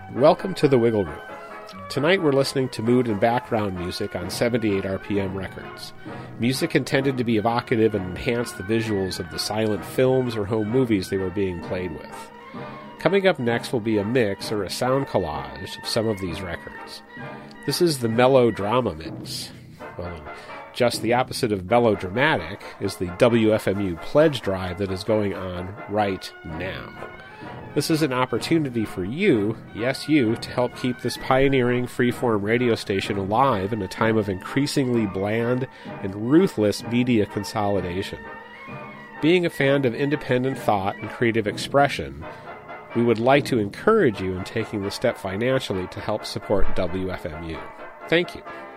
Welcome to The Wiggle Room. Tonight we're listening to mood and background music on 78 RPM records. Music intended to be evocative and enhance the visuals of the silent films or home movies they were being played with. Coming up next will be a mix or a sound collage of some of these records. This is the melodrama mix. Well, just the opposite of melodramatic is the WFMU pledge drive that is going on right now. This is an opportunity for you, yes you, to help keep this pioneering freeform radio station alive in a time of increasingly bland and ruthless media consolidation. Being a fan of independent thought and creative expression, we would like to encourage you in taking the step financially to help support WFMU. Thank you.